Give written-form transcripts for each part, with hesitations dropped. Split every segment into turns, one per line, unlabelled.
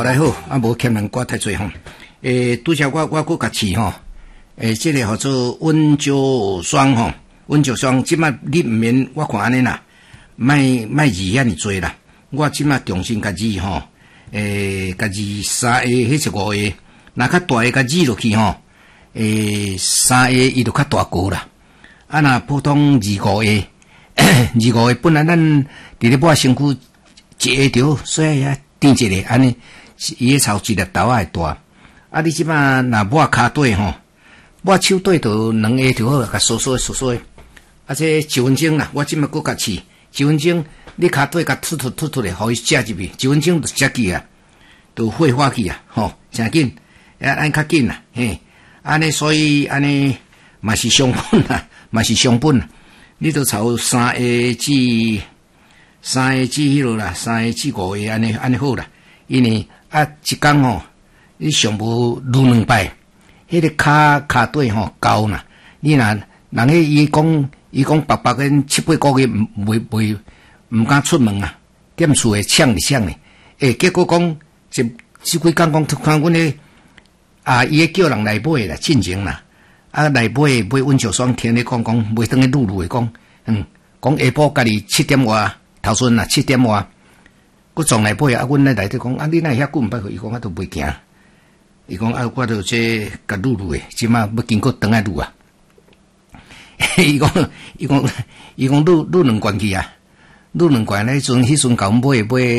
来好，啊无欠人挂太济吼。拄则我佫甲试吼，即个叫做温灸霜吼，温灸霜即摆你毋免我看安尼啦，卖字遐尼济啦。我即摆重新甲字吼，甲字3个迄15个，若较大个甲字落去吼，3个伊就较大个啦。啊，若普通25个，25个本来咱伫咧抹身躯一下条，所以遐垫一个安尼，伊个草一粒豆仔会大。啊，你即摆若抹骹底吼，抹手底就2下条好，甲梳梳。啊，这1分钟啦，我即摆佫甲试1分钟，你骹底甲突咧，互伊食入去，1分钟就食去啊，就挥发去啊，吼，诚紧，按较紧啦，嘿，安尼所以安尼嘛是上本啦，嘛是上本啦，你都朝3个至迄落啦，3个至5个安尼好啦，因为一工吼，你上无撸2摆，迄个骹底吼厚啦，你若人迄伊讲白白个7、8个月唔敢出门啊，踮厝诶呛咧，结果讲这几工讲突然阮咧伊叫人来买啦，进前啦，来买温灸霜，听咧讲买当去撸诶讲，讲下晡家己7点外，头先啦7点外，佫撞来买阮咧内底讲，你哪会遐久毋捌去？伊讲都袂惊，伊讲我著这甲撸诶，即马要经过等下撸啊。伊讲撸2罐去啊，撸2罐迄阵甲阮买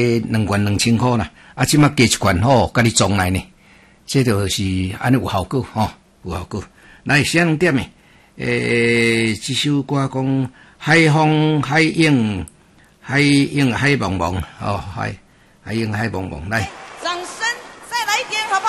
2罐2000块啦，即马加1罐吼，甲你装来呢，这就是安尼有效果吼，有效果。来写2点诶，这首歌讲海风海影海茫茫哦，海影海茫茫来。